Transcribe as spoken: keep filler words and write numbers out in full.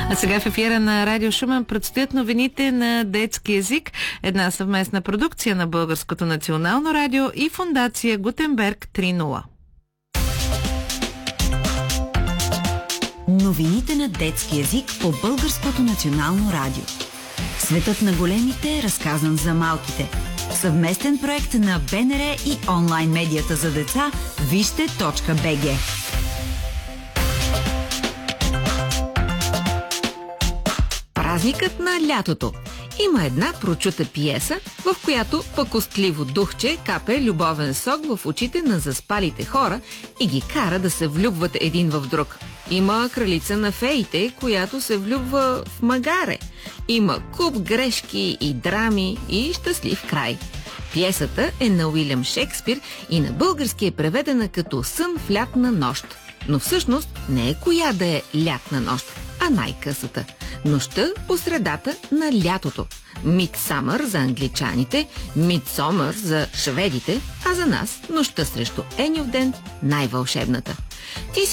А сега в ефира на Радио Шумен предстоят новините на детски език, една съвместна продукция на Българското национално радио и фондация Гутенберг три нула. Новините на детски език по Българското национално радио. Светът на големите е разказан за малките. Съвместен проект на БНР и онлайн медията за деца вижте точка би джи. Празникът на лятото. Има една прочута пиеса, в която пакостливо духче капе любовен сок в очите на заспалите хора и ги кара да се влюбват един в друг. Има кралица на феите, която се влюбва в магаре. Има куп грешки и драми и щастлив край. Пиесата е на Уилям Шекспир и на български е преведена като Сън в лятна нощ. Но всъщност не е коя да е лятна нощ, а най-късата. Нощта по средата на лятото. Мидсамър за англичаните, Мидсомър за шведите, а за нас нощта срещу Енюден най-вълшебната. Ти си